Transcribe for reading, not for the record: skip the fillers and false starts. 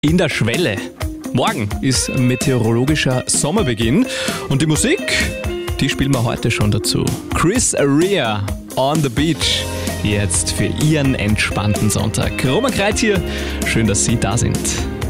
in der Schwelle. Morgen ist meteorologischer Sommerbeginn und die Musik, die spielen wir heute schon dazu. Chris Rea, On the Beach, jetzt für Ihren entspannten Sonntag. Roman Kreit hier, schön, dass Sie da sind.